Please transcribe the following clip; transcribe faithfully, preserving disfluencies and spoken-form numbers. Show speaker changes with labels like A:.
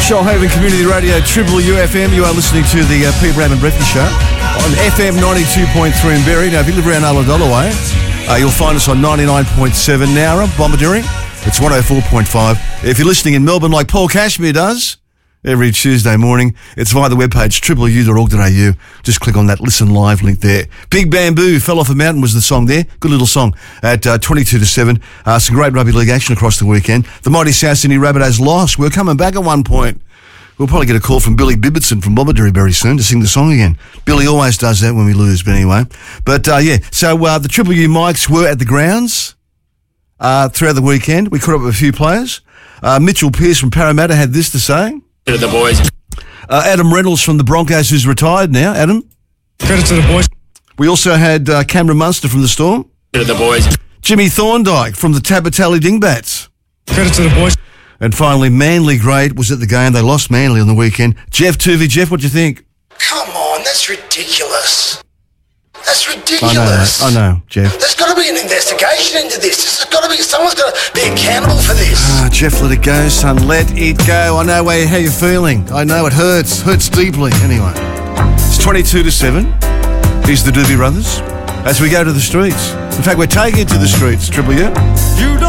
A: Shoalhaven Community Radio, Triple U F M. You are listening to the uh, Pete Bradman Breakfast Show on F M ninety-two point three in Berry. Now, if you live around Ulladulla way, uh, you'll find us on ninety-nine point seven Nowra, Bomaderry. It's one oh four point five. If you're listening in Melbourne like Paul Cashmere does every Tuesday morning, it's via the webpage triple u dot org dot a u. Just click on that Listen Live link there. Big Bamboo, Fell Off a Mountain was the song there. Good little song at uh, twenty-two to seven. Uh, some great rugby league action across the weekend. The mighty South Sydney Rabbitohs lost. We're coming back at one point. We'll probably get a call from Billy Bibbitson from Bomaderry very soon to sing the song again. Billy always does that when we lose, but anyway. But, uh, yeah, so uh, the Triple U mics were at the grounds uh, throughout the weekend. We caught up with a few players. Uh, Mitchell Pearce from Parramatta had this to say.
B: To the boys.
A: Uh, Adam Reynolds from the Broncos, who's retired now. Adam?
B: Credit to the boys.
A: We also had uh, Cameron Munster from the Storm.
B: Credit to the boys.
A: Jimmy Thorndike from the Tabatali Dingbats.
B: Credit to the boys.
A: And finally, Manly Great was at the game. They lost Manly on the weekend. Jeff Tuvey. Jeff, what do you think?
C: Come on, that's ridiculous. That's ridiculous.
A: I know, mate. I know, Jeff.
C: There's got to be an investigation into this. There's got to be, someone's got to be accountable for this.
A: Ah, Jeff, let it go, son. Let it go. I know where, how you're feeling. I know it hurts. Hurts deeply. Anyway, it's twenty-two to seven. Here's the Doobie Brothers as we go to the streets. In fact, we're taking it to the streets, Triple U. You don't